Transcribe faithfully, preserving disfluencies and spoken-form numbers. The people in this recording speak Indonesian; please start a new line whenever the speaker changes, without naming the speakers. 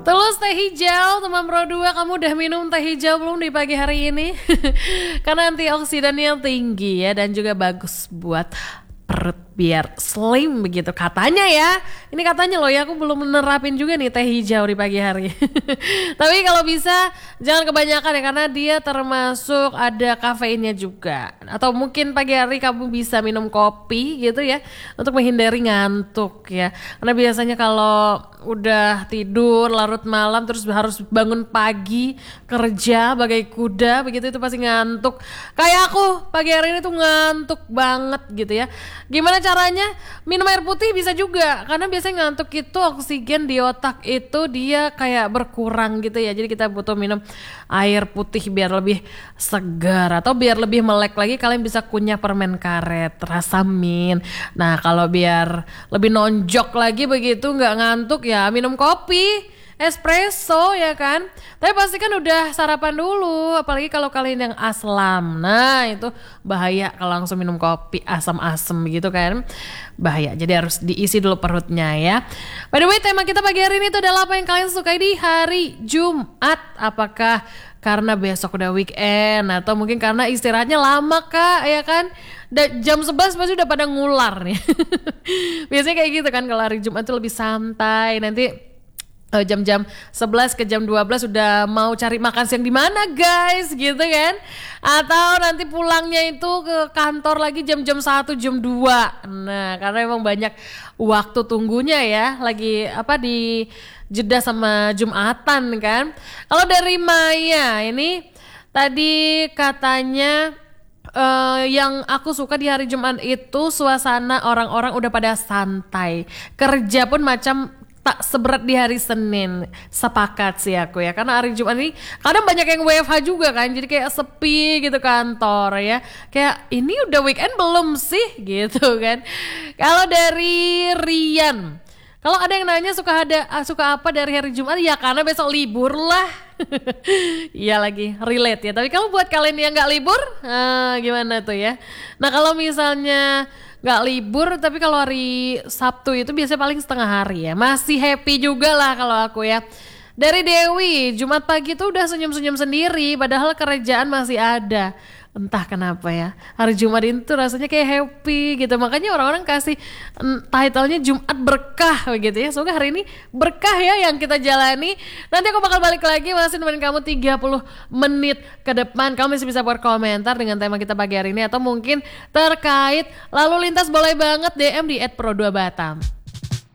Tulus teh hijau, teman Pro dua, kamu udah minum teh hijau belum di pagi hari ini? Karena antioksidannya tinggi ya, dan juga bagus buat perut biar slim begitu katanya ya. Ini katanya loh ya, aku belum menerapin juga nih teh hijau di pagi hari. Tapi kalau bisa jangan kebanyakan ya, karena dia termasuk ada kafeinnya juga. Atau mungkin pagi hari kamu bisa minum kopi gitu ya, untuk menghindari ngantuk ya. Karena biasanya kalau udah tidur larut malam terus harus bangun pagi kerja bagai kuda begitu, itu pasti ngantuk. Kayak aku pagi hari ini tuh ngantuk banget gitu ya. Gimana caranya? Minum air putih bisa juga, karena biasanya ngantuk itu oksigen di otak itu dia kayak berkurang gitu ya. Jadi kita butuh minum air putih biar lebih segar, atau biar lebih melek lagi kalian bisa kunyah permen karet rasa mint. Nah kalau biar lebih nonjok lagi begitu nggak ngantuk ya minum kopi espresso ya kan. Tapi pastikan udah sarapan dulu, apalagi kalau kalian yang aslam. Nah itu bahaya kalau langsung minum kopi asam-asam gitu kan, bahaya. Jadi harus diisi dulu perutnya ya. By the way, tema kita pagi hari ini itu adalah apa yang kalian sukai di hari Jumat. Apakah karena besok udah weekend, atau mungkin karena istirahatnya lama kak ya kan. Dan jam sebelas pasti udah pada ngular nih. Biasanya kayak gitu kan, kalau hari Jumat itu lebih santai. Nanti Uh, jam-jam sebelas ke jam dua belas udah mau cari makan siang di mana guys gitu kan. Atau nanti pulangnya itu ke kantor lagi jam-jam satu jam dua. Nah karena emang banyak waktu tunggunya ya, lagi apa di jeda sama Jumatan kan. Kalau dari Maya ini tadi katanya Uh, yang aku suka di hari Jumat itu suasana orang-orang udah pada santai. Kerja pun macam tak seberat di hari Senin. Sepakat sih aku ya, karena hari Jumat ini kadang banyak yang W F H juga kan, jadi kayak sepi gitu kantor ya. Kayak ini udah weekend belum sih gitu kan. Kalau dari Rian, kalau ada yang nanya suka ada suka apa dari hari Jumat, ya karena besok libur lah. Iya lagi relate ya. Tapi kalau buat kalian yang nggak libur, ah, gimana tuh ya? Nah kalau misalnya nggak libur tapi kalau hari Sabtu itu biasanya paling setengah hari ya, masih happy juga lah kalau aku ya. Dari Dewi, Jumat pagi tuh udah senyum-senyum sendiri padahal kerjaan masih ada. Entah kenapa ya, hari Jumat itu rasanya kayak happy gitu. Makanya orang-orang kasih title-nya Jumat berkah begitu ya. Semoga hari ini berkah ya yang kita jalani. Nanti aku bakal balik lagi masih nemenin kamu tiga puluh menit ke depan. Kamu masih bisa berkomentar dengan tema kita pagi hari ini, atau mungkin terkait lalu lintas boleh banget D M di et pro dua batam.